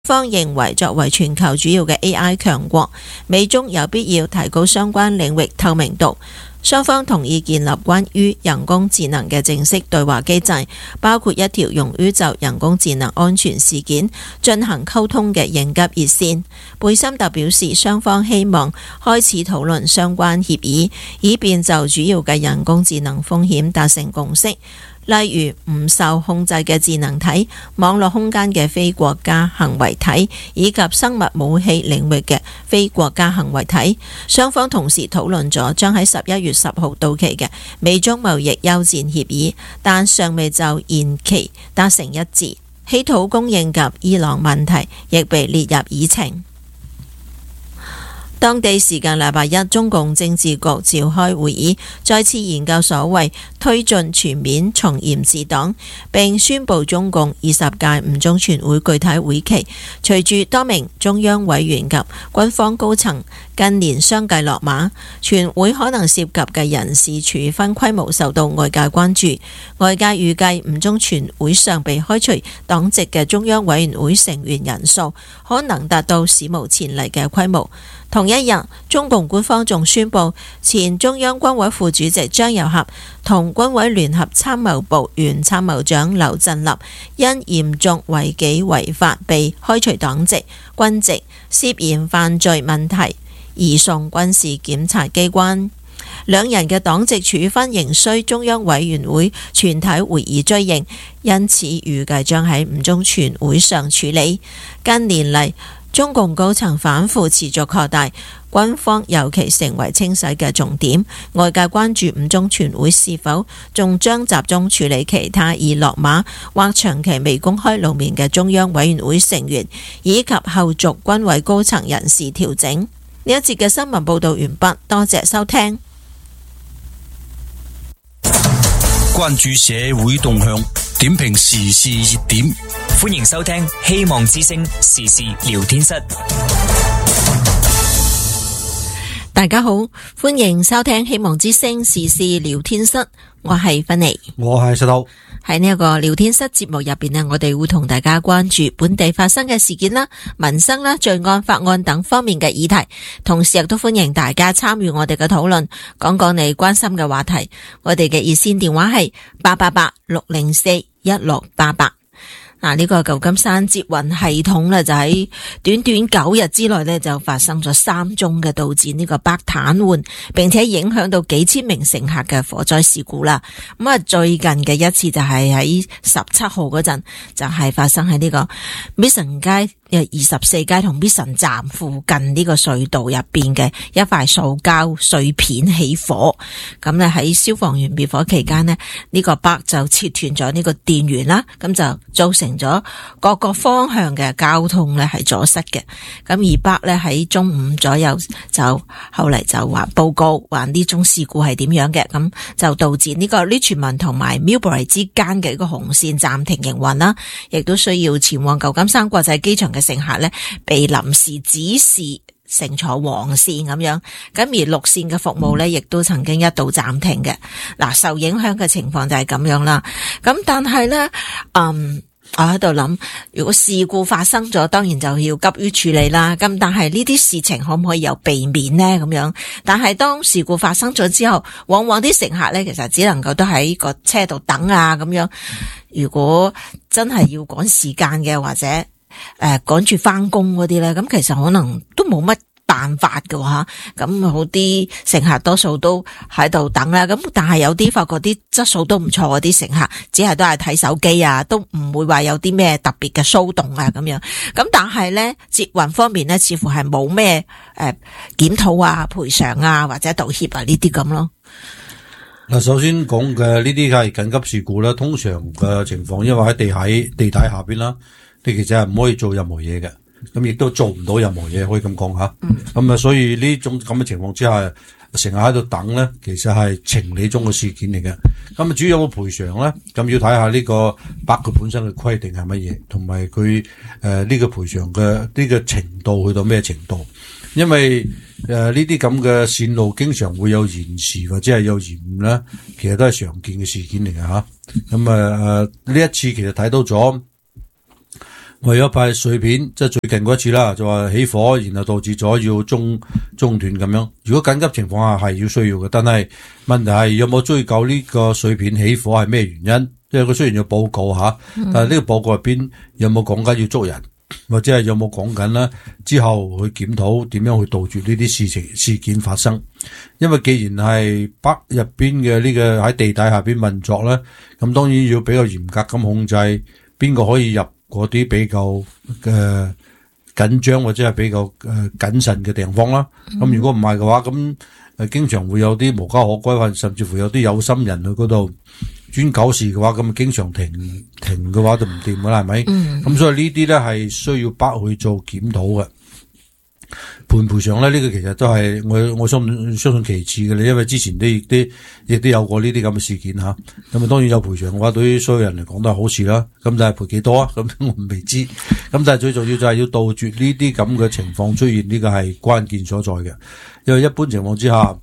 方認為作為全球主要嘅 AI 強國，美中有必要提高相關領域透明度。雙方同意建立關於人工智能嘅正式對話機制，包括一條用於就人工智能安全事件進行溝通嘅應急熱線。貝森特表示，雙方希望開始討論相關協議，以便就主要嘅人工智能風險達成共識。例如唔受控制嘅智能體、網絡空間嘅非國家行為體以及生物武器領域嘅非國家行為體。雙方同時討論咗將喺11月10號到期嘅美中貿易休戰協議，但尚未就延期達成一致。稀土供應及伊朗問題亦被列入議程。當地時間禮拜一，中共政治局召開會議，再次研究所謂推進全面從嚴治黨，並宣布中共20屆五中全會具體會期。隨住多名中央委員及軍方高層近年相繼落馬，全會可能涉及嘅人事處分規模受到外界關注。外界預計五中全會上被開除黨籍嘅中央委員會成員人數可能達到史無前例嘅規模。同一日，中共官方仲宣布，前中央軍委副主席張又俠同軍委聯合參謀部原參謀長劉振立因嚴重違紀違法被開除黨籍、軍籍，涉嫌犯罪問題移送軍事檢察機關。兩人嘅黨籍處分仍需中央委員會全體會議追認，因此預計將喺五中全會上處理。近年嚟，中共高層反腐持續擴大，軍方尤其成為清洗嘅重點。外界關注五中全會是否仲將集中處理其他已落馬或長期未公開露面嘅中央委員會成員，以及後續軍委高層人事調整。呢一節嘅新聞報道完畢，多謝收聽。 關注社會動向，點評時事熱點， 歡迎收聽希望之聲時事聊天室。 大家好，歡迎收聽希望之聲時事聊天室，我係芬妮， 我係石頭。 喺呢一個聊天室節目入邊呢，我哋會同大家關注本地發生嘅事件啦、民生啦、罪案、法案等方面嘅議題，同時亦都歡迎大家參與我哋嘅討論，講講你關心嘅話題。我哋嘅熱線電話係888-604-1688。呢個舊金山捷運系統呢，就喺短短9日之內呢，就發生咗3宗嘅導致呢個北癱瘓，並且影響到幾千名乘客嘅火災事故啦。最近嘅一次就係喺17號嗰陣，就係發生喺呢個 Mission 街24街同 Mission 站附近呢個隧道入邊嘅一塊塑膠碎片起火。咁呢喺消防員滅火期間呢，呢個北就切斷咗呢個電源啦，咁就造成咗各個方向嘅交通呢係阻塞嘅。咁而北呢喺中午左右就後嚟就話報告話呢種事故係點樣嘅，咁就導致呢個 Richmond 同埋 Millbury 之間嘅一個紅線暫停營運啦，亦都需要前往舊金山國際機場嘅乘客呢被臨時指示乘坐黃線咁樣，咁而綠線嘅服務呢亦都曾經一度暫停嘅。受影響嘅情況就係咁樣啦。咁但係呢我喺度諗，如果事故發生咗，當然就要急於處理啦。咁但係呢啲事情可唔可以有避免呢？咁樣，但係當事故發生咗之後，往往啲乘客呢其實只能夠都喺個車度等啊咁樣。如果真係要趕時間嘅，或者趕住翻工嗰啲咧，咁其實可能都冇乜辦法嘅吓，咁好啲乘客多數都喺度等啦，咁但係有啲發覺啲質素都唔錯，嗰啲乘客只係都係睇手機啊，都唔會話有啲咩特別嘅騷動啊咁樣。咁但係咧，捷運方面咧，似乎係冇咩檢討啊、賠償啊或者道歉啊呢啲咁咯。 首先講嘅呢啲係緊急事故啦，通常嘅情況，因為喺地底下邊啦，你其實係唔可以做任何嘢嘅。咁亦都做唔到任何嘢，可以咁講吓。咁所以呢種咁嘅情況之下，成日喺度等咧，其實係情理中嘅事件嚟嘅。咁主要有冇賠償咧？咁要睇下呢個包括本身嘅規定係乜嘢，同埋佢呢個賠償嘅呢個程度去到咩程度？因為呢啲咁嘅線路經常會有延遲或者係有延誤咧，其實都係常見嘅事件嚟嘅吓。咁呢一次其實睇到咗。 為咗派碎片，即係最近嗰一次啦，就話起火，然後導致咗要中斷咁樣。如果緊急情況下係要需要嘅，但係問題係有冇追究呢個碎片起火係咩原因？因為佢雖然要報告吓，但係呢個報告入邊有冇講緊要捉人，或者係有冇講緊咧之後去檢討點樣去杜絕呢啲事件發生？因為既然係北入邊嘅呢個喺地底下邊運作咧，咁當然要比較嚴格咁控制邊個可以入嗰啲比較緊張或者係比較謹慎嘅地方啦。咁如果唔係嘅話，咁經常會有啲無家可歸，甚至乎有啲有心人去嗰度專搞事嘅話，咁經常停嘅話就唔掂噶啦，係咪？咁所以呢啲咧係需要北去做檢討嘅。賠償咧，呢個其實都係我相信其次嘅咧，因為之前亦都有過呢啲咁嘅事件吓。咁啊，當然有賠償嘅話，對於所有人嚟講都係好事啦。咁但係賠幾多啊？咁我未知。咁但係最重要就係要杜絕呢啲咁嘅情況出現，呢個係關鍵所在嘅。因為一般情況之下，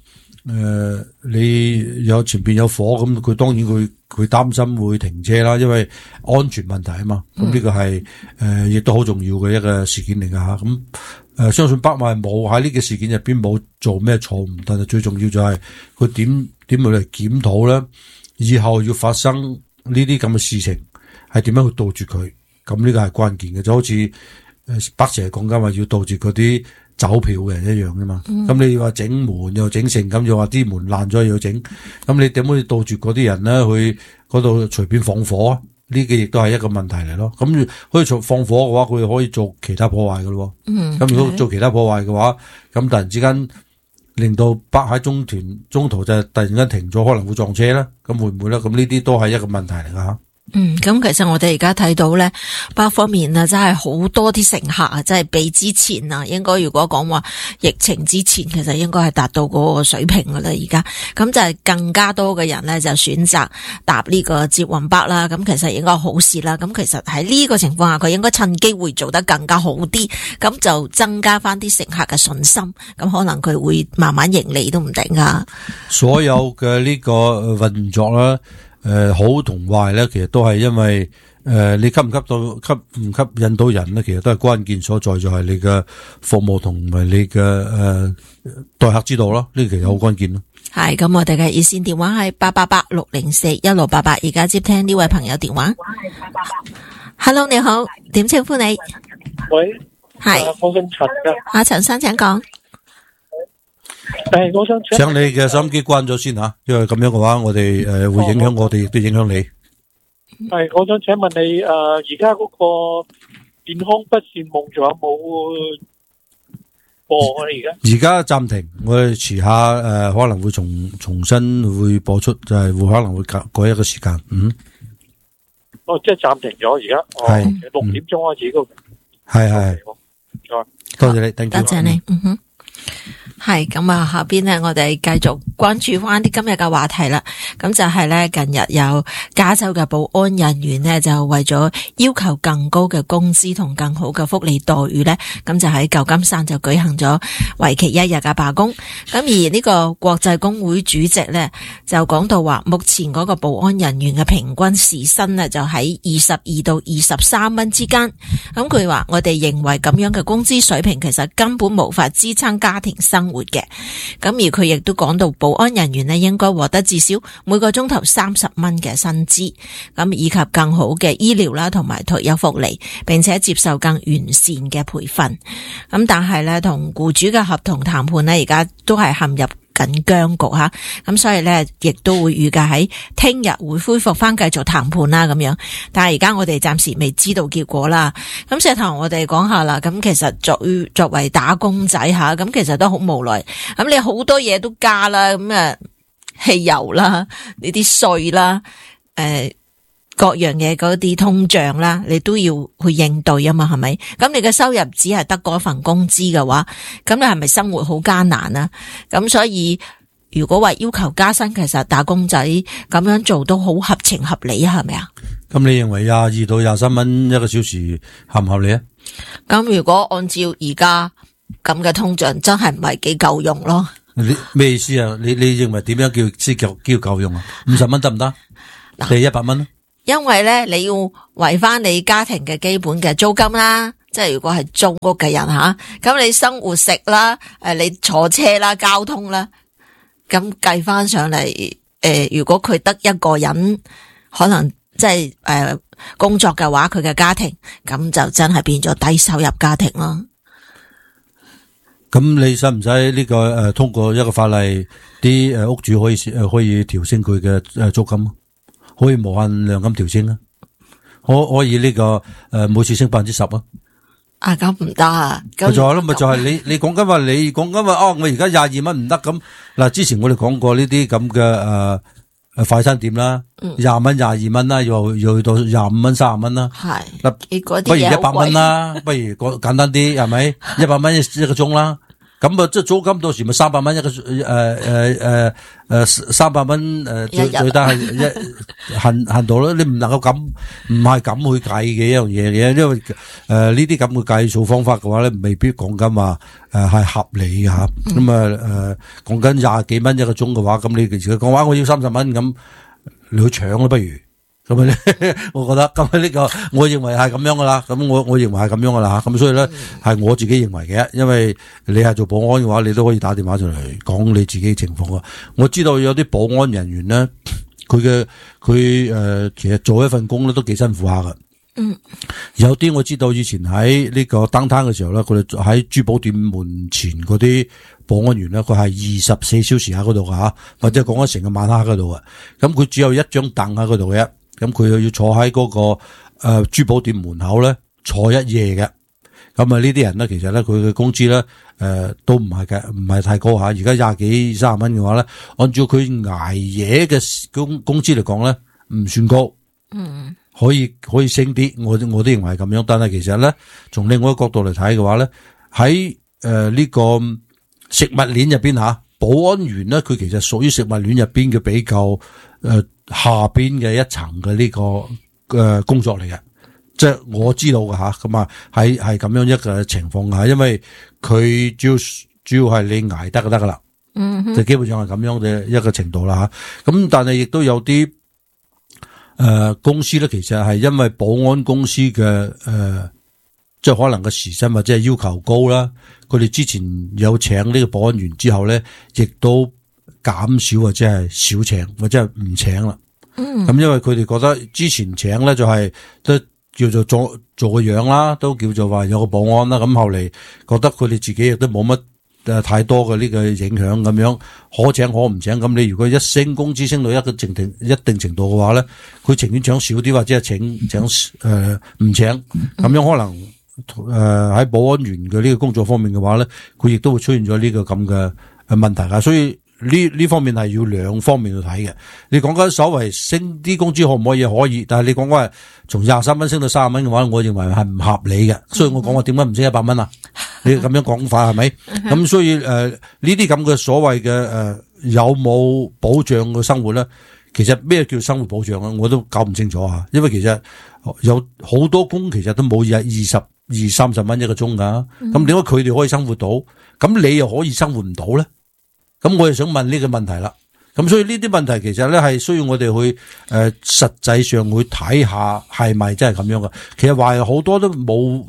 你有前邊有火，咁佢當然佢擔心會停車啦，因為安全問題啊嘛。咁呢個係亦都好重要嘅一個事件嚟噶吓。咁相信北馬冇喺呢個事件入邊冇做咩錯誤，但係最重要就係佢點去嚟檢討咧，以後要發生呢啲咁嘅事情係點樣去杜絕佢？咁呢個係關鍵嘅，就好似北成日講緊話要杜絕嗰啲走票嘅人一樣啫嘛。咁你話整門又整成咁，又話啲門爛咗又要整，咁你點可以杜絕嗰啲人咧去嗰度隨便放火啊？呢個亦都係一個問題嚟咯。咁可以放火嘅話，佢可以做其他破壞嘅咯。咁如果做其他破壞嘅話，咁突然之間令到北喺中途就突然間停咗，可能會撞車啦。咁會唔會咧？咁呢啲都係一個問題嚟噶吓。 咁其實我哋而家睇到咧，北方面啊，真係好多啲乘客啊，真係比之前啊，應該如果講話疫情之前，其實應該係達到嗰個水平噶啦。而家咁就係更加多嘅人咧，就選擇搭呢個捷運北啦。咁其實應該好事啦。咁其實喺呢個情況下，佢應該趁機會做得更加好啲，咁就增加翻啲乘客嘅信心。咁可能佢會慢慢盈利都唔定噶。 所有嘅呢個運作啦。好同壞咧，其實都係因為你吸唔吸引到人咧，其實都係關鍵所在，就係你嘅服務同埋你嘅待客之道咯。呢個其實好關鍵咯。 係咁，我哋嘅熱線電話係888-604-1688，而家接聽呢位朋友電話。Hello， 你好，點稱呼你？ 喂， 係， 我姓陳噶。 阿陳生，請講。 我想請你嘅收音機關咗先吓，因為咁樣嘅話，我哋會影響我哋，亦都影響你。 係，我想請問你而家嗰個健康不善夢仲有冇播啊？而家暫停，我哋遲下可能會重新會播出，就係會可能會改一個時間。 即係暫停咗而家。係6點鐘開始嗰個。 係。多謝你， 多謝你。係咁啊，下邊呢，我哋繼續關注翻啲今日嘅話題啦。咁就係呢，近日有加州嘅保安人員呢，就為咗要求更高嘅工資同更好嘅福利待遇呢，咁就喺舊金山就舉行咗為期1日嘅罷工。咁而呢個國際工會主席呢，就講到話，目前嗰個保安人員嘅平均時薪呢，就喺22到23蚊之間。咁佢話我哋認為咁樣嘅工資水平其實根本無法支撐家庭生活嘅。咁而佢亦都講到保安人員呢，應該獲得至少每個鐘頭30蚊嘅薪資，咁以及更好嘅醫療啦同埋退休福利，並且接受更完善嘅培訓。咁但係呢，同僱主嘅合同談判呢，而家都係陷入緊僵局吓，咁所以咧，亦都會預計喺聽日會恢復翻繼續談判啦咁樣。但係而家我哋暫時未知道結果啦。咁石頭我哋講下啦，咁其實作為打工仔吓，咁其實都好無奈。咁你好多嘢都加啦，咁汽油啦，呢啲稅啦，各樣嘢嗰啲通脹啦，你都要去應對啊嘛，係咪？咁你嘅收入只係得嗰份工資嘅話，咁你係咪生活好艱難啊？咁所以如果話要求加薪，其實打工仔咁樣做都好合情合理啊，係咪啊？ 咁你認為22到23蚊一個小時合唔合理啊？ 咁如果按照而家咁嘅通脹，真係唔係幾夠用咯。 你咩意思啊？你認為點樣叫夠用啊？50蚊得唔得？你100蚊因為咧你要維翻你家庭嘅基本嘅租金啦，即係如果係租屋嘅人吓，咁你生活食啦，你坐車啦、交通啦，咁計翻上嚟，如果佢得一個人，可能即係工作嘅話，佢嘅家庭咁就真係變咗低收入家庭咯。 咁你使唔使呢個通過一個法例，啲屋主可以調升佢嘅租金，可以無限量咁調升啊？可以呢個每次升10%啊？ 啊，咁唔得啊！ 咪就係咯，咪就係你講緊話哦，我而家22蚊唔得咁嗱。之前我哋講過呢啲咁嘅快餐店啦，20蚊、22蚊啦，又去到25蚊、30蚊啦。係嗱，不如100蚊啦，不如簡單啲係咪？100蚊一個鐘啦。咁啊，即係租金到時咪300蚊一個300蚊最低係限度咯。你唔能夠咁，唔係咁去計嘅一樣嘢嘅，因為呢啲咁嘅計數方法嘅話咧，未必講緊話係合理嘅吓。咁講緊20幾蚊一個鐘嘅話，咁你其實講話我要30蚊咁，你去搶咯不如。咁啊咧，我覺得咁呢個，我認為係咁樣噶啦。咁我認為係咁樣噶啦吓。咁所以咧，係我自己認為嘅。因為你係做保安嘅話，你都可以打電話上嚟講你自己情況啊。我知道有啲保安人員咧，佢其實做一份工咧都幾辛苦下噶。有啲我知道以前喺呢個downtown嘅時候咧，佢哋喺珠寶店門前嗰啲保安員咧，佢係24小時喺嗰度噶吓，或者講緊成個晚黑嗰度啊。咁佢只有一張凳喺嗰度嘅。咁佢又要坐喺嗰個珠寶店門口咧坐一夜嘅，咁啊呢啲人咧其實咧佢嘅工資咧都唔係太高吓，而家20幾30蚊嘅話咧，按照佢捱夜嘅工資嚟講咧唔算高，可以升啲，我都認為係咁樣。但係其實咧從另外一個角度嚟睇嘅話咧，喺呢個食物鏈入邊吓，保安員咧佢其實屬於食物鏈入邊嘅比較下邊嘅一層嘅呢個工作嚟嘅，即係我知道嘅吓，咁啊係咁樣一個情況吓，因為佢主要係你捱得就得噶啦，就基本上係咁樣嘅一個程度啦吓。咁但係亦都有啲公司咧，其實係因為保安公司嘅即係可能個時薪或者係要求高啦，佢哋之前有請呢個保安員之後咧，亦都減少或者係少請或者係唔請啦。咁因為佢哋覺得之前請咧就係都叫做做個樣啦，都叫做話有個保安啦。咁後嚟覺得佢哋自己亦都冇乜太多嘅呢個影響咁樣，可請可唔請。咁你如果一升工資升到一定程度嘅話咧，佢情願請少啲或者係請唔請。咁樣可能喺保安員嘅呢個工作方面嘅話咧，佢亦都會出現咗呢個咁嘅問題啊。所以呢方面係要兩方面去睇嘅。你講緊所謂升啲工資可唔可以？可以，但係你講緊係從23蚊升到30蚊嘅話，我認為係唔合理嘅。所以我講話點解唔升100蚊啊？你咁樣講法係咪？咁所以呢啲咁嘅所謂嘅有冇保障嘅生活咧？其實咩叫生活保障啊？我都搞唔清楚吓。因為其實有好多工其實都冇20-30蚊一個鐘噶。咁點解佢哋可以生活到？咁你又可以生活唔到咧？咁我又想問呢個問題啦。咁所以呢啲問題其實咧係需要我哋去實際上去睇下係咪真係咁樣噶。其實話好多都冇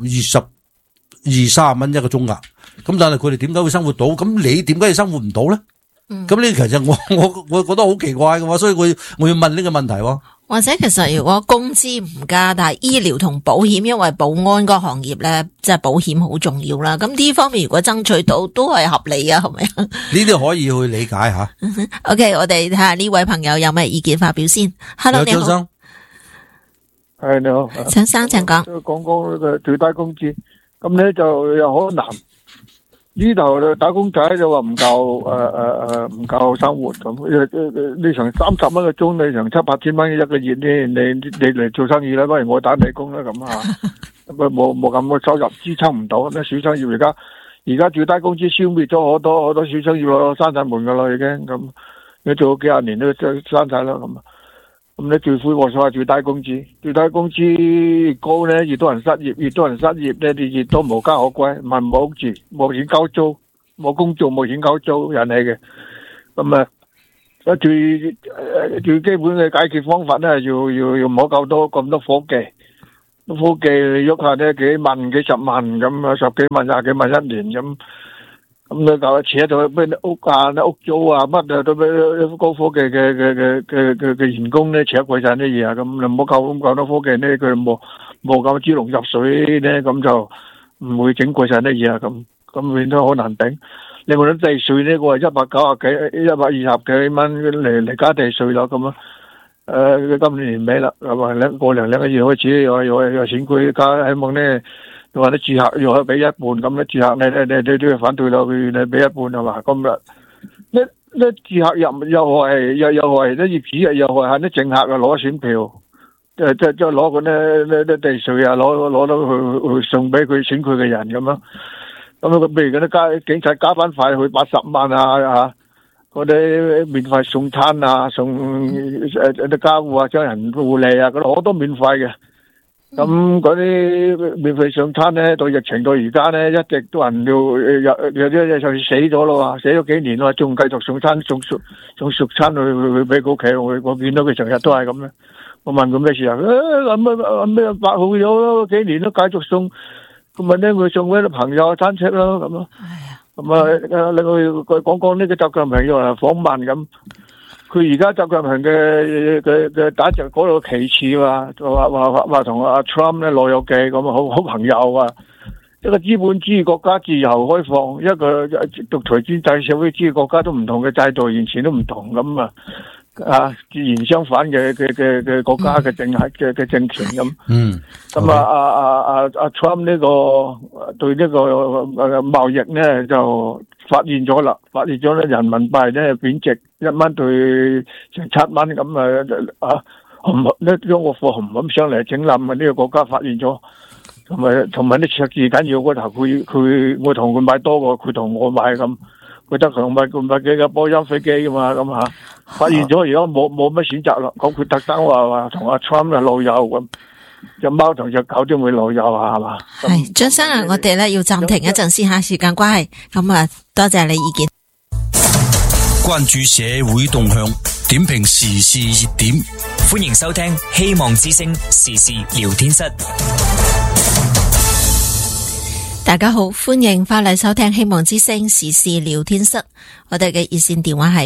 20-30蚊一個鐘噶。咁但係佢哋點解會生活到？咁你點解要生活唔到咧？咁呢其實我覺得好奇怪嘅話，所以我要問呢個問題喎。 或者其實如果工資唔加，但係醫療同保險，因為保安個行業咧，即係保險好重要啦。咁呢方面如果爭取到，都係合理啊，係咪啊？呢啲可以去理解吓。 OK， 我哋睇下呢位朋友有咩意見發表先。Hello， 你好。張生， 係你好。 張生請講。 講呢個最低工資，咁咧就又好難。呢度打工仔就話唔夠生活咁，你成30蚊個鐘，你成7-8千蚊一個月咧，你嚟做生意啦，不如我打你工啦咁啊，冇咁嘅收入支撐唔到，咩小商業而家最低工資消滅咗好多小商業咯，閂晒門噶啦已經咁，你做咗幾廿年都閂晒啦咁。咁你最灰我所謂最低工資高咧，越多人失業咧，你越多無家可歸，唔係冇屋住，冇錢交租，冇工做冇錢交租引起嘅。咁最基本嘅解決方法咧，要唔好夠多咁多伙計。伙計你喐下咧幾萬幾十萬咁啊，十幾萬廿幾萬一年咁你就扯到咩屋啊、屋租啊乜啊，都俾高科技嘅員工咧扯貴晒啲嘢啊，咁你唔好夠多科技咧，佢冇咁豬籠入水咧，咁就唔會整貴晒啲嘢啊，咁變得好難頂。另外啲地稅呢個係120幾蚊嚟加地稅咯，咁今年年尾啦，係嘛？過兩個月開始有選舉加，希望咧話啲住客又可以俾一半，咁啲住客你都要反對咯，佢你俾一半係嘛？咁啦，呢住客又係啲業主又係啲政客啊攞選票，即係攞嗰啲地稅啊，攞到去送俾佢選佢嘅人咁樣。咁譬如嗰啲警察加班費去80萬啊，嗰啲免費送餐啊，送啲家戶啊，將人護理啊，嗰度好多免費嘅。咁嗰啲免費送餐咧，到疫情到而家咧，一直都人有啲就死咗咯，死咗幾年咯，仲繼續送餐送熟餐去俾佢屋企，我見到佢成日都係咁咧。我問佢咩事啊？咩8號咗幾年都繼續送。咁咪咧，佢送俾啲朋友親戚咯，咁咯。咁啊，另外佢講呢個習近平又嚟訪問咁，佢而家習近平嘅打就嗰度其次嘛，話同阿 Trump 咧老友記咁好朋友啊。一個資本主義國家自由開放，一個獨裁專制社會主義國家都唔同嘅制度，完全都唔同咁啊。自然相反嘅國家嘅政權咁，咁阿 Trump 呢個對呢個貿易咧就發現咗咧人民幣咧貶值1蚊對成7蚊咁呢將個貨咁上嚟整冧啊！呢個國家發現咗，同埋啲赤字緊要嗰頭，佢我同佢買多過佢同我買咁。佢得同買幾架波音飛機噶嘛，咁吓發現咗，而家冇乜選擇啦。咁佢特登話同阿 Trump 嘅老友咁，隻貓同隻狗都會老友啊，係嘛？ 係張生啊，我哋咧要暫停一陣先吓，時間關係，咁啊多謝你意見。 關注社會動向，點評時事熱點， 歡迎收聽希望之聲時事聊天室。 大家好，歡迎翻嚟收聽希望之聲時事聊天室。我哋嘅熱線電話係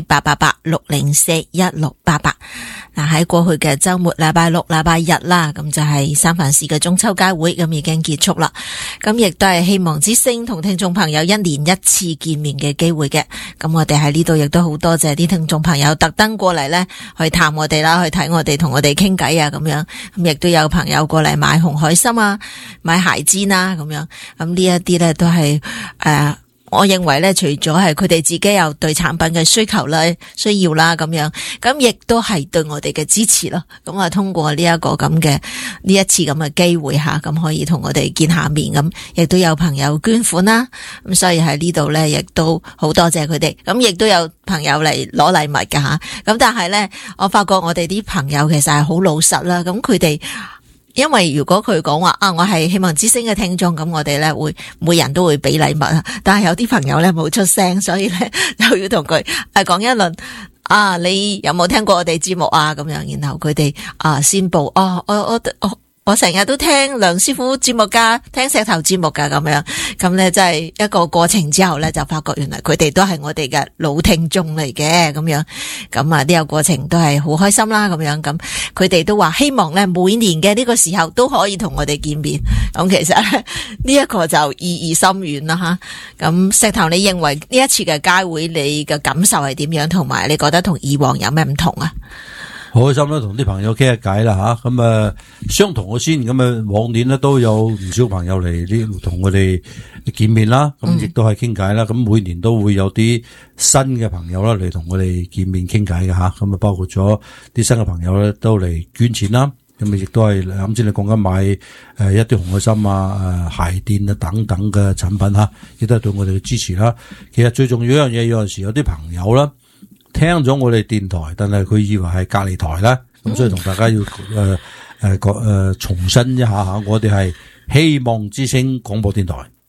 888-604-1688。嗱，喺過去嘅周末禮拜六、禮拜日啦，咁就係三藩市嘅中秋佳會，咁已經結束啦。咁亦都係希望之聲同聽眾朋友1年1次見面嘅機會嘅。咁我哋喺呢度亦都好多謝啲聽眾朋友特登過嚟咧，去探我哋啦，去睇我哋，同我哋傾偈啊，咁樣。咁亦都有朋友過嚟買紅海參啊，買鞋氈啊，咁樣。咁呢一啲咧都係我認為咧，除咗係佢哋自己有對產品嘅需求啦、需要啦咁樣，咁亦都係對我哋嘅支持咯。咁啊，通過呢一個咁嘅呢一次咁嘅機會吓，咁可以同我哋見下面，咁亦都有朋友捐款啦。咁所以喺呢度咧，亦都好多謝佢哋。咁亦都有朋友嚟攞禮物噶吓。咁但係咧，我發覺我哋啲朋友其實係好老實啦。咁佢哋。因為如果佢講話我係希望之聲嘅聽眾，咁我哋咧會每人都會俾禮物啊。但係有啲朋友咧冇出聲，所以咧又要同佢講一輪你有冇聽過我哋節目啊？咁樣，然後佢哋宣布我成日都聽梁師傅節目噶，聽石頭節目噶，咁樣，咁咧真係一個過程之後咧，就發覺原來佢哋都係我哋嘅老聽眾嚟嘅，咁樣，咁呢個過程都係好開心啦，咁樣，咁佢哋都話希望咧每年嘅呢個時候都可以同我哋見面，咁其實咧呢一個就意義深遠啦吓。咁石頭，你認為呢一次嘅佳會你嘅感受係點樣？同埋你覺得同以往有咩唔同啊？ 好開心啦，同啲朋友傾下偈啦吓，咁相同嘅先，咁往年咧都有唔少朋友嚟同我哋見面啦，咁亦都係傾偈啦，咁每年都會有啲新嘅朋友啦嚟同我哋見面傾偈嘅吓，咁包括咗啲新嘅朋友咧都嚟捐錢啦，咁亦都係啱先你講緊買一啲紅海參啊、鞋墊啊等等嘅產品吓，亦都係對我哋嘅支持啦。其實最重要一樣嘢，有陣時有啲朋友啦。聽咗我哋電台，但係佢以為係隔離台啦，咁所以同大家要重申一下吓，我哋係希望之聲廣播電台，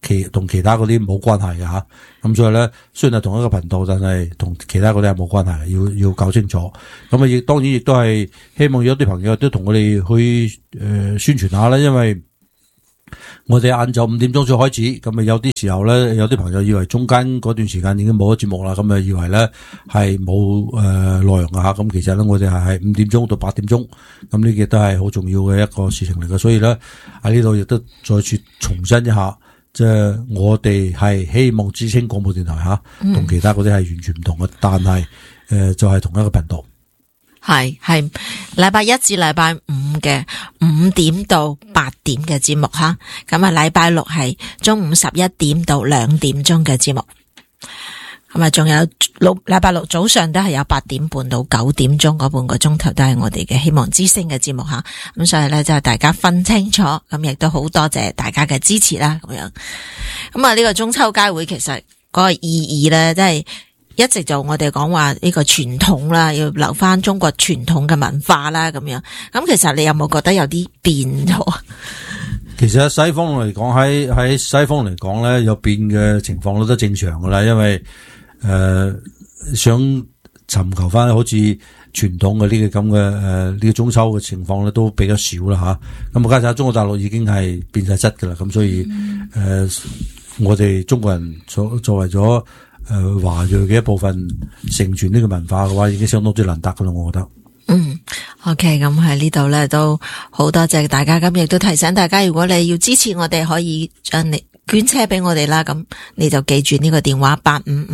同其他嗰啲冇關係嘅吓。咁所以咧，雖然係同一個頻道，但係同其他嗰啲係冇關係嘅，要搞清楚。咁啊，亦當然亦都係希望有啲朋友都同我哋去宣傳下啦，因為我哋晏晝5點鐘先開始，咁啊有啲時候咧，有啲朋友以為中間嗰段時間已經冇咗節目啦，咁啊以為咧係冇內容啊吓，咁其實咧我哋係5點鐘到8點鐘，咁呢個都係好重要嘅一個事情嚟嘅，所以咧喺呢度亦都再次重申一下，即係我哋係希望之聲廣播電台吓，同其他嗰啲係完全唔同嘅，但係就係同一個頻道。 係禮拜一至禮拜五嘅5點到8點嘅節目吓，咁啊禮拜六係中午11點到2點鐘嘅節目，咁啊仲有禮拜六早上都係有8點半到9點鐘嗰半個鐘頭都係我哋嘅希望之聲嘅節目吓，咁所以咧就大家分清楚，咁亦都好多謝大家嘅支持啦，咁樣，咁啊呢個中秋佳會其實嗰個意義咧，即係一直就我哋講話呢個傳統啦，要留翻中國傳統嘅文化啦，咁樣。咁其實你有冇覺得有啲變咗？其實西方嚟講，喺西方嚟講咧，有變嘅情況都正常噶啦，因為想尋求翻好似傳統嘅呢個咁嘅呢個中秋嘅情況咧，都比較少啦吓。咁加上中國大陸已經係變晒質噶啦，咁所以我哋中國人作為咗華裔嘅一部分承傳呢個文化嘅話，已經相當之難得噶啦，我覺得。 OK， 咁喺呢度咧都好多謝大家，咁亦都提醒大家，如果你要支持我哋，可以將你捐車俾我哋啦，咁你就記住呢個電話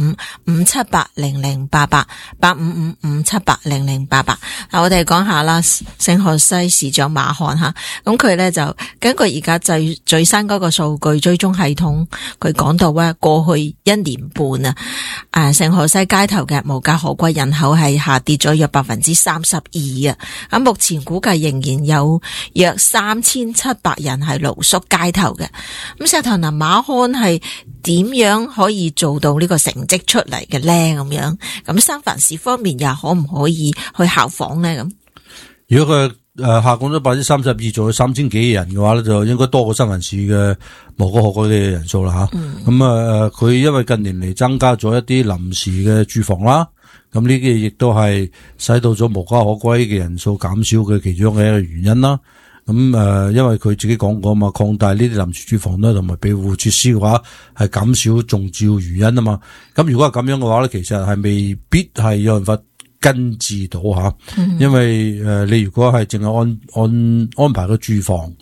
855-578-0088 855-578-0088。嗱，我哋講下啦，聖荷西市長馬漢吓，咁佢咧就根據而家最新嗰個數據追蹤系統，佢講到咧過去1年半啊，聖荷西街頭嘅無家可歸人口係下跌咗約 32% 啊，咁目前估計仍然有約3700人係露宿街頭嘅。咁石頭南馬漢係點樣可以做到呢個成績出嚟嘅咧？咁樣，咁三藩市方面又可唔可以去效仿咧？咁如果佢下降咗32%，做咗3000幾人嘅話咧，就應該多過三藩市嘅無家可歸嘅人數啦吓。咁佢因為近年嚟增加咗一啲臨時嘅住房啦，咁呢啲亦都係使到咗無家可歸嘅人數減少嘅其中嘅一個原因啦。咁因為佢自己講過嘛，擴大呢啲臨時住房咧，同埋庇護設施嘅話，係減少重要原因啊嘛。咁如果係咁樣嘅話咧，其實係未必係有辦法根治到吓，因為你如果係淨係安排個住房，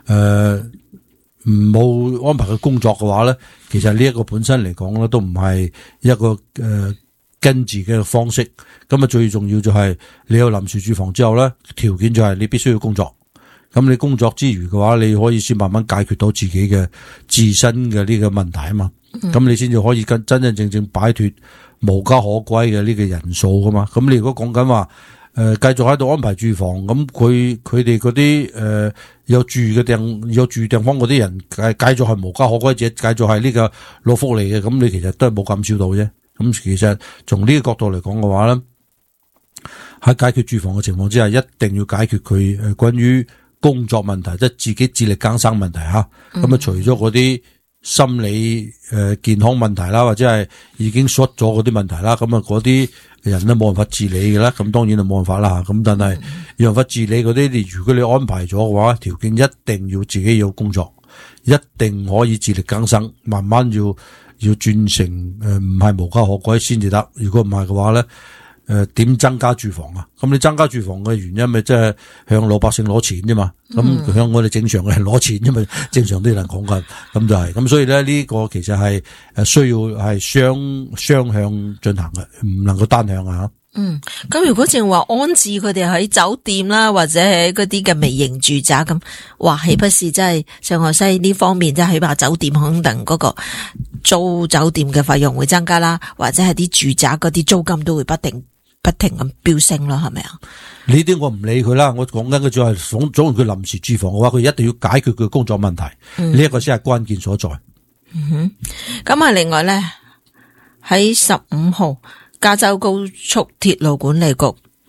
冇安排個工作嘅話咧，其實呢一個本身嚟講咧，都唔係一個根治嘅方式。咁啊，最重要就係你有臨時住房之後咧，條件就係你必須要工作。咁你工作之餘嘅話，你可以先慢慢解決到自己嘅自身嘅呢個問題啊嘛。咁你先至可以真真正正擺脫無家可歸嘅呢個人數噶嘛。咁你如果講緊話繼續喺度安排住房，咁佢哋嗰啲有住地方嗰啲人繼續係無家可歸者，繼續係呢個攞福利嘅，咁你其實都係冇減少到啫。咁其實從呢個角度嚟講嘅話咧，喺解決住房嘅情況之下，一定要解決佢關於工作問題，即係自己自力更生問題吓。咁除咗嗰啲心理健康問題啦，或者係已經縮咗嗰啲問題啦，咁嗰啲人咧冇辦法自理嘅啦，咁當然就冇辦法啦。咁但係有辦法自理嗰啲，如果你安排咗嘅話，條件一定要自己有工作，一定可以自力更生，慢慢要轉成唔係無家可歸先至得。如果唔係嘅話咧，點增加住房啊？咁你增加住房嘅原因咪即係向老百姓攞錢啫嘛？咁向我哋正常嘅人攞錢啫嘛？正常啲人講緊，咁就係咁。所以咧呢個其實係需要係雙向進行嘅，唔能夠單向啊。 咁如果淨話安置佢哋喺酒店啦，或者係嗰啲嘅微型住宅咁，哇，豈不是真係聖荷西呢方面即係起碼酒店肯定嗰個租酒店嘅費用會增加啦，或者係啲住宅嗰啲租金都會不停咁飆升咯，係咪啊？ 呢啲我唔理佢啦，我講緊佢就係總佢臨時住房嘅話，佢一定要解決佢工作問題，呢一個先係關鍵所在。 咁啊，另外咧喺15號，加州高速鐵路管理局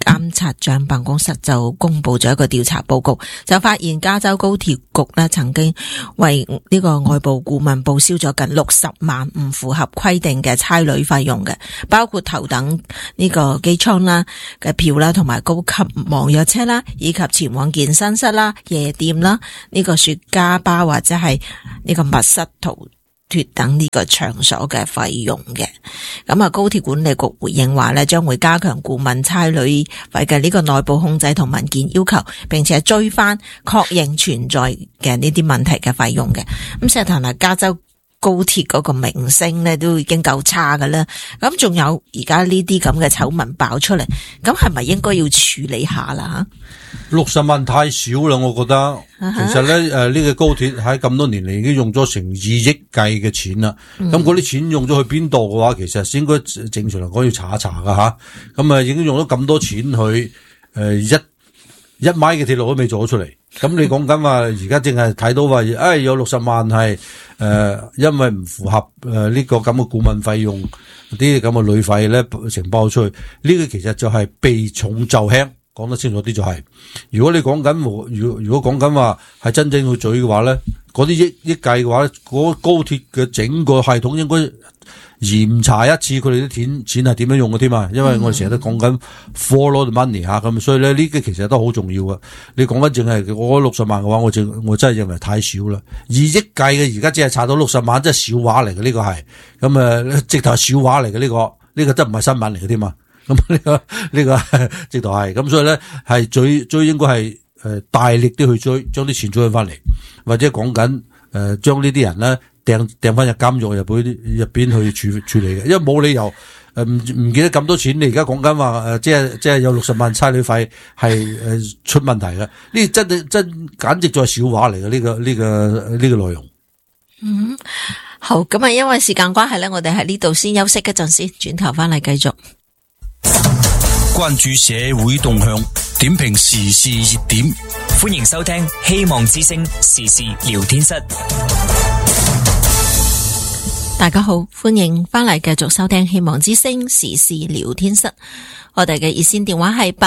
監察長辦公室就公布咗一個調查報告，就發現加州高鐵局呢曾經為呢個外部顧問報銷咗近60萬唔符合規定嘅差旅費用嘅，包括頭等呢個機艙啦嘅票啦，同埋高級網約車啦，以及前往健身室啦、夜店啦、呢個雪茄吧或者係呢個密室逃脫等呢個場所嘅費用嘅。咁啊，高鐵管理局回應話咧，將會加強顧問差旅費嘅呢個內部控制同文件要求，並且追翻確認存在嘅呢啲問題嘅費用嘅。咁石頭加州高鐵嗰個名聲咧都已經夠差噶啦，咁仲有而家呢啲咁嘅醜聞爆出嚟，咁係咪應該要處理下啦 ？60萬太少啦，我覺得。其實咧，呢個高鐵喺咁多年嚟已經用咗成2億計嘅錢啦。咁嗰啲錢用咗去邊度嘅話，其實應該正常嚟講要查一查噶吓。咁啊，已經用咗咁多錢去一米嘅鐵路都未做咗出嚟。咁你講緊話，而家淨係睇到話，有60萬係因為唔符合呢個咁嘅顧問費用啲咁嘅旅費咧，承包出去。呢個其實就係避重就輕，講得清楚啲就係。如果你講緊如果講緊話係真正去追嘅話咧，嗰啲億計嘅話咧，嗰高鐵嘅整個系統應該嚴查一次佢哋啲錢係點樣用嘅添啊！因為我哋成日都講緊 follow the money 吓，咁所以咧呢個其實都好重要嘅。你講緊淨係我60萬嘅話，我真係認為太少啦。2億計嘅而家只係查到60萬，真係笑話嚟嘅呢個係。咁直頭係笑話嚟嘅呢個真唔係新聞嚟嘅添嘛。咁呢個直頭係。咁所以咧係最應該係大力啲去追，將啲錢追翻嚟，或者講緊將呢啲人咧掟翻入監獄入邊去處理嘅，因為冇理由唔記得咁多錢。你而家講緊話即係有60萬差旅費係出問題嘅，呢真簡直就係笑話嚟嘅呢個內容。 好，咁啊，因為時間關係咧，我哋喺呢度先休息一陣先，轉頭翻嚟繼續關注社會動向，點評時事熱點， 歡迎收聽希望之聲時事聊天室。 大家好，歡迎翻嚟繼續收聽希望之聲時事聊天室。我哋嘅熱線電話係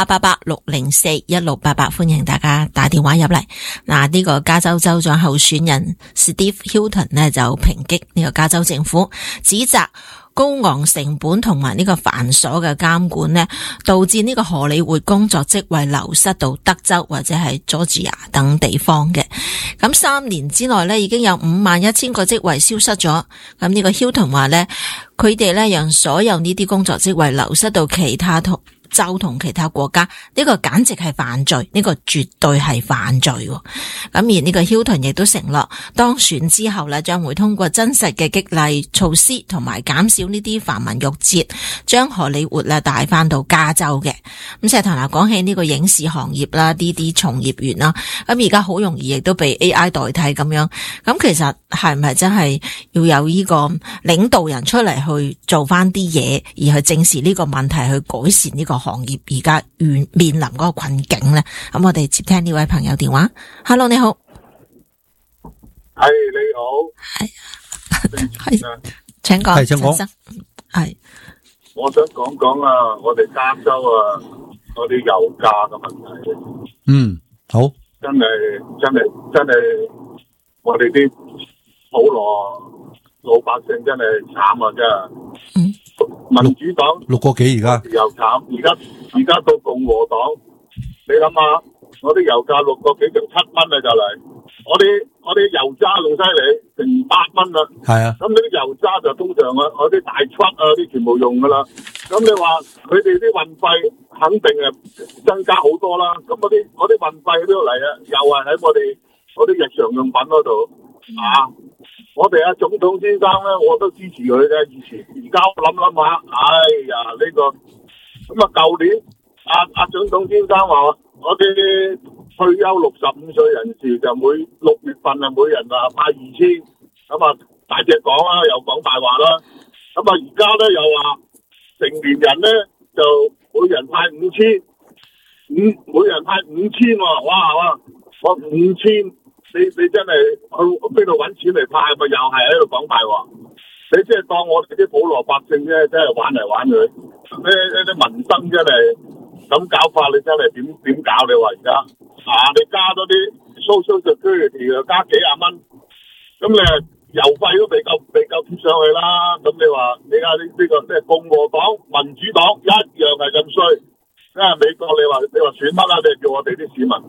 888-604-1688，歡迎大家打電話入嚟。呢個加州州長候選人 Steve Hilton 呢就抨擊呢個加州政府，指責高昂成本同埋呢個繁瑣嘅監管呢，導致呢個荷里活工作職位流失到德州或者係 Georgia 等地方嘅。咁3年之內呢，已經有51,000個職位消失咗。咁呢個 Hilton 話呢，佢哋呢讓所有呢啲工作職位流失到其他州同其他國家，呢個簡直係犯罪，呢個絕對係犯罪。咁而呢個 Hilton 亦都承諾，當選之後呢，將會通過真實嘅激勵措施，同埋減少呢啲繁文縟節，將荷里活帶翻到加州嘅。咁石頭講起呢個影視行業啦，呢啲從業員啦，咁而家好容易亦都被 AI 代替咁樣。咁其實係唔係真係要有呢個領導人出嚟去做翻啲嘢，而去正視呢個問題，去改善呢個行業而家面臨嗰個困境咧？咁我哋接聽呢位朋友電話。Hello， 你好。 係你好。 係，請講。 請講。 係。 我想講講啊，我哋加州啊，我哋油價嘅問題。 好。 真係，我哋啲普羅老百姓真係慘啊！真係。民主黨 6個幾而家又慘，而家到共和黨，你諗下，我啲油價6個幾成7蚊啊就嚟，我哋油渣仲犀利，成8蚊啦。 係啊， 咁呢啲油渣就通常啊，我啲大 truck 啊啲全部用噶啦。咁你話佢哋啲運費肯定係增加好多啦。咁我啲運費喺邊度嚟啊？又係喺我啲日常用品嗰度啊。我哋總統先生咧，我都支持佢嘅以前。而家我諗下，哎呀呢個咁啊！舊年總統先生話，我哋退休65歲人士就每6月份啊，每人派2,000，咁啊大隻講啦，又講大話啦。咁啊而家咧又話成年人咧就每人派5,000，每人派5,000喎，哇！我5,000。你真係去邊度揾錢嚟派，咪又係喺度講大話？你即係當我哋啲普羅百姓啫，真係玩嚟玩去，啲民生真係咁搞法你真係點搞？你話而家你加多啲 social security 又加幾廿蚊，咁你郵費都未夠貼上去啦。咁你話你睇呢個即係共和黨、民主黨一樣係咁衰，因為美國你話選乜啊？你叫我哋啲市民。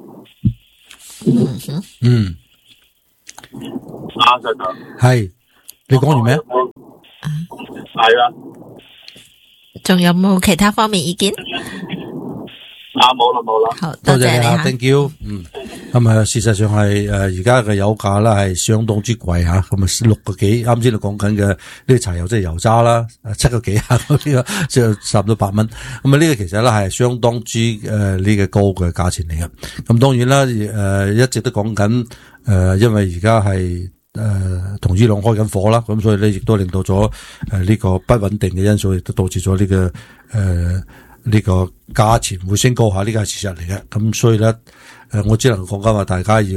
實在係你講完咩？ 係啦。 仲有冇其他方面意見？ 冇啦。 好， 多謝你啊多謝你吓。 ，thank you。咁啊，事實上係而家嘅油價咧係相當之貴吓，咁啊6個幾，啱先你講緊嘅呢個柴油即係油渣啦，7個幾啊，呢個即係差唔多8蚊。咁啊呢個其實咧係相當之呢個高嘅價錢嚟嘅。咁當然啦，一直都講緊因為而家係同伊朗開緊火啦，咁所以咧亦都令到咗呢個不穩定嘅因素，亦都導致咗呢個呢個價錢會升高下，呢個係事實嚟嘅。咁所以咧，我只能講緊話，大家要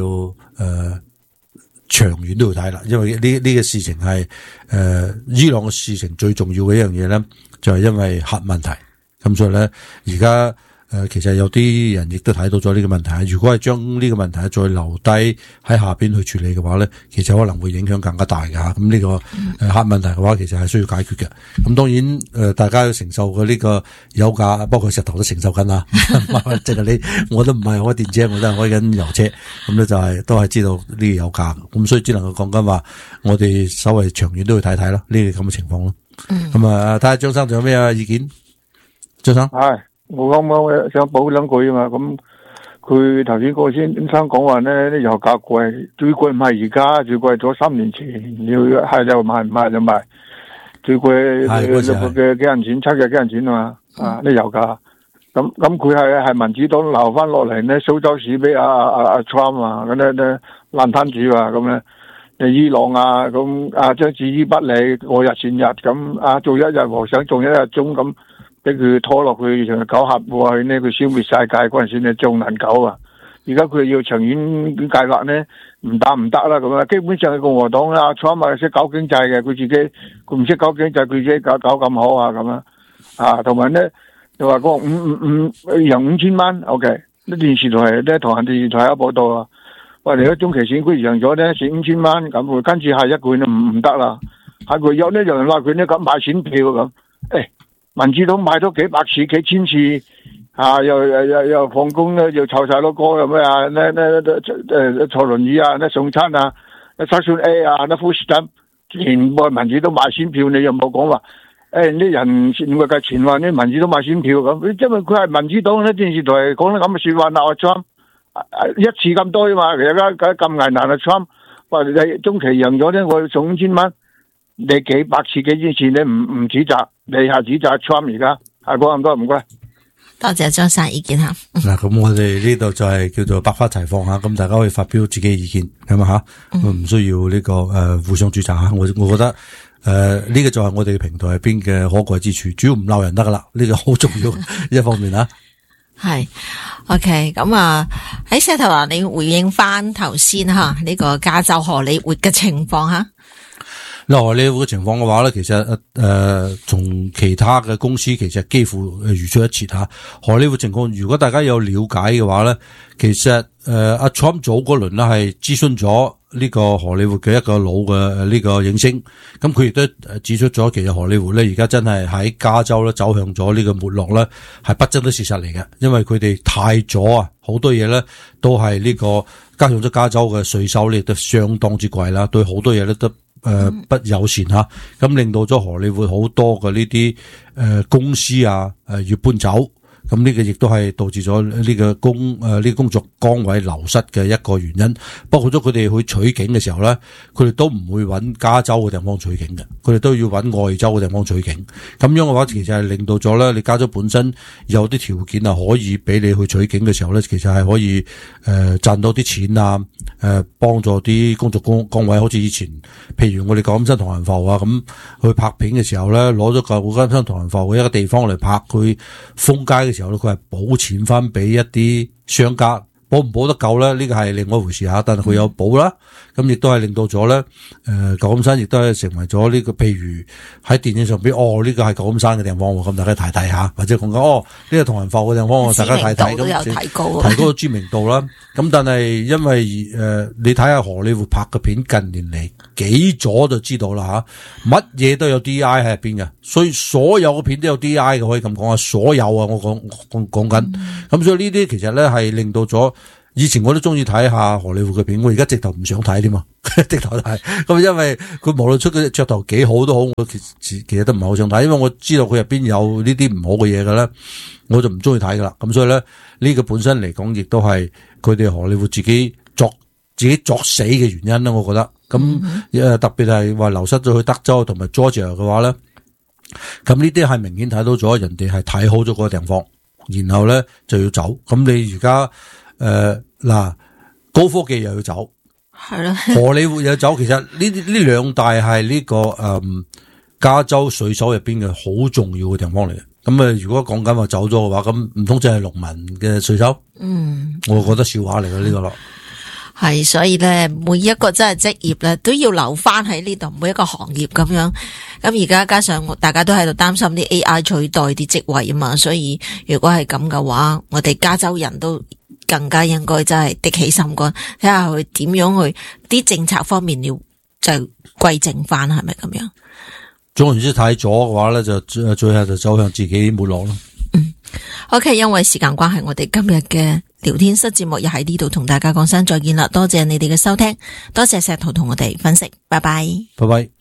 長遠都要睇啦。因為呢個事情係伊朗嘅事情最重要嘅一樣嘢咧，就係因為核問題。咁所以咧，而家其實有啲人亦都睇到咗呢個問題。如果係將呢個問題再留低喺下邊去處理嘅話咧，其實可能會影響更加大嘅吓。咁呢個核問題嘅話，其實係需要解決嘅。咁當然大家要承受嘅呢個油價，包括石頭都承受緊啦。即係你，我都唔係開電車，我都係開緊油車。咁咧就係都係知道呢個油價。咁所以只能夠講緊話，我哋稍微長遠都要睇睇咯，呢個咁嘅情況咯。咁睇下張生仲有咩意見？張生係。我啱啱想補兩句啊嘛，咁佢頭先個先生講話咧，啲油價貴，最貴唔係而家，最貴咗3年前，要係就買，唔係就賣，最貴6嘅幾銀錢，7嘅幾銀錢啊嘛，啲油價，咁佢係民主黨留翻落嚟咧，蘇州市俾阿 Trump 啊，咁咧爛攤主啊，咁咧，伊朗啊，咁將置之不理，過日前日咁，做一日和尚做一日鐘咁。俾佢拖落去搞核武去呢，佢消滅世界嗰陣時咧仲難搞啊！而家佢要長遠計劃咧，唔得啦咁啊！基本上係共和黨啦，Trump 識搞經濟嘅，佢唔識搞經濟，佢自己搞咁好啊咁同埋咧就話講贏5000蚊 ，OK， 啲電視台咧台灣電視台有報道啊，話嚟咗中期選舉贏咗咧蝕5000蚊，咁跟住下一句咧唔得啦，下個月咧有人話佢咧咁買選票咁，民主黨買咗幾百次、幾千次，又放工咧，又湊晒多歌又咩啊？坐輪椅啊，送餐啊，Section A 啊，Food Stamp， 全部民主黨買選票，你又冇講話，啲人嘅價錢話啲民主黨買選票咁，因為佢係民主黨咧，電視台講得咁嘅說話鬧阿 Trump， 一次咁多啊嘛，而家咁危難啊 Trump， 話你中期贏咗咧，我送5000蚊，你幾百次、幾千次，你唔指責。你下指責 Trump 而家係講咁多，唔該。 多謝張生意見吓。 嗱，咁我哋呢度就係叫做百花齊放吓，咁大家可以發表自己嘅意見，係嘛吓，唔需要呢個互相注冊吓。我覺得呢個就係我哋嘅平台入邊嘅可貴之處，主要唔鬧人得噶啦，呢個好重要一方面啊。 係 OK， 咁喺石頭話你回應翻頭先吓呢個加州荷里活嘅情況吓。 荷里活嘅情況嘅話咧，其實從其他嘅公司其實幾乎如出一轍吓。荷里活情況，如果大家有了解嘅話咧，其實阿 Trump 早嗰輪咧係諮詢咗呢個荷里活嘅一個老嘅呢個影星，咁佢亦都指出咗，其實荷里活咧而家真係喺加州咧走向咗呢個沒落咧，係不爭的事實嚟嘅，因為佢哋太咗啊，好多嘢咧都係呢個加上咗加州嘅稅收咧亦都相當之貴啦，對好多嘢咧都不友善吓，咁令到咗荷里活好多嘅呢啲公司要搬走，咁呢個亦都係導致咗呢個工作崗位流失嘅一個原因。包括咗佢哋去取景嘅時候咧，佢哋都唔會揾加州嘅地方取景嘅，佢哋都要揾外州嘅地方取景。咁樣嘅話，其實係令到咗咧，你加州本身有啲條件啊，可以俾你去取景嘅時候咧，其實係可以賺到啲錢啊，幫助啲工作崗位，好似以前，譬如我哋舊金山唐人埠啊，咁去拍片嘅時候咧，攞咗舊金山唐人埠嘅一個地方嚟拍佢封街嘅時候咧，佢係補錢翻俾一啲商家， 保唔保得夠咧？呢個係另外一回事吓，但係佢有保啦，咁亦都係令到咗咧，舊金山亦都係成為咗呢個，譬如喺電影上邊，呢個係舊金山嘅地方，咁大家睇睇下，或者講緊呢個同仁埠嘅地方，大家睇睇， 都有提高， 提高咗知名度啦。咁但係因為你睇下荷里活拍嘅片，近年嚟幾咗就知道啦吓，乜嘢都有 DI 喺入邊嘅，所以所有嘅片都有 DI 嘅，可以咁講啊，所有啊，我講緊，咁所以呢啲其實咧係令到咗，以前我都中意睇下荷里活嘅片，我而家直頭唔想睇添嘛，直頭係咁，因為佢無論出嘅噱頭幾好都好，我其實都唔係好想睇，因為我知道佢入邊有呢啲唔好嘅嘢嘅咧，我就唔中意睇噶啦。咁所以咧呢個本身嚟講，亦都係佢哋荷里活自己作死嘅原因啦。我覺得咁特別係話流失咗去德州同埋 Georgia 嘅話咧，咁呢啲係明顯睇到咗人哋係睇好咗嗰個地方，然後咧就要走。咁你而家高科技又要走， 係啦， 荷里活又要走。其實呢兩大係呢個加州稅收入邊嘅好重要嘅地方嚟嘅。咁如果講緊話走咗嘅話，咁唔通就係農民嘅稅收？我覺得笑話嚟嘅呢個咯。 係，所以咧，每一個真係職業咧，都要留翻喺呢度，每一個行業咁樣。咁而家加上大家都喺度擔心啲 AI 取代啲職位啊嘛，所以如果係咁嘅話，我哋加州人都更加應該真係的起心肝，睇下佢點樣去啲政策方面要就歸正翻，係咪咁樣？ 總言之，睇咗嘅話咧，就最後就走向自己沒落咯。 OK， 因為時間關係，我哋今日嘅聊天室節目又喺呢度同大家講聲再見啦，多謝你哋嘅收聽，多謝石頭同我哋分析，拜拜， 拜拜。